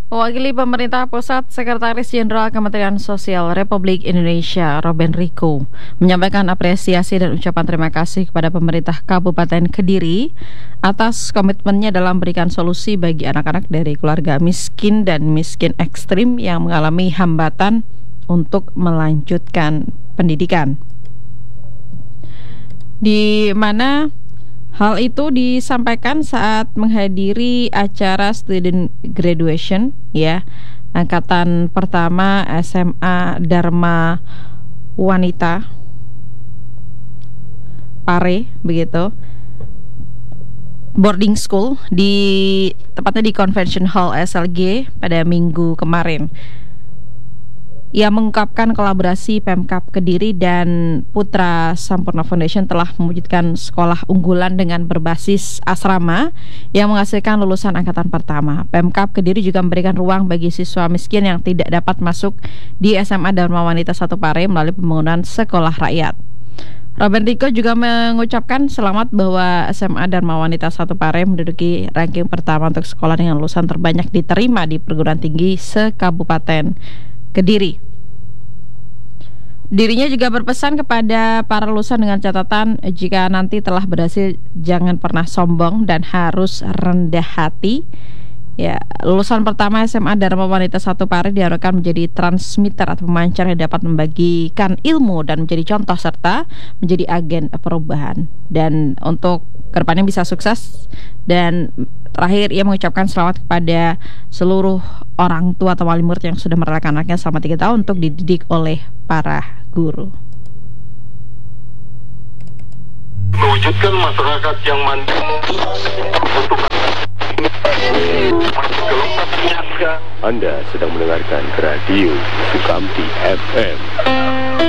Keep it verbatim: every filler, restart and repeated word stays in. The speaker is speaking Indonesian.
Mewakili pemerintah pusat, Sekretaris Jenderal Kementerian Sosial Republik Indonesia, Robin Rico, menyampaikan apresiasi dan ucapan terima kasih kepada pemerintah Kabupaten Kediri atas komitmennya dalam memberikan solusi bagi anak-anak dari keluarga miskin dan miskin ekstrim yang mengalami hambatan untuk melanjutkan pendidikan. Di mana hal itu disampaikan saat menghadiri acara student graduation ya angkatan pertama S M A Dharma Wanita Pare begitu, boarding school di tepatnya di Convention Hall S L G pada minggu kemarin. Ia mengungkapkan kolaborasi Pemkab Kediri dan Putra Sampurna Foundation telah mewujudkan sekolah unggulan dengan berbasis asrama yang menghasilkan lulusan angkatan pertama. Pemkab Kediri juga memberikan ruang bagi siswa miskin yang tidak dapat masuk di S M A Dharma Wanita satu Pare melalui pembangunan sekolah rakyat. Robin Rico juga mengucapkan selamat bahwa S M A Dharma Wanita satu Pare menduduki ranking pertama untuk sekolah dengan lulusan terbanyak diterima di perguruan tinggi se-Kabupaten Kediri. Dirinya juga berpesan kepada para lulusan dengan catatan jika nanti telah berhasil jangan pernah sombong dan harus rendah hati. Ya, lulusan pertama S M A Dharma Wanita satu Pare diharapkan menjadi transmitter atau pemancar yang dapat membagikan ilmu dan menjadi contoh serta menjadi agen perubahan. Dan untuk kedepannya bisa sukses. Dan terakhir ia mengucapkan selamat kepada seluruh orang tua atau wali murid yang sudah merelakan anaknya selama tiga tahun untuk dididik oleh para guru. Mewujudkan masyarakat yang mandiri untuk Anda sedang mendengarkan radio Sukamti F M.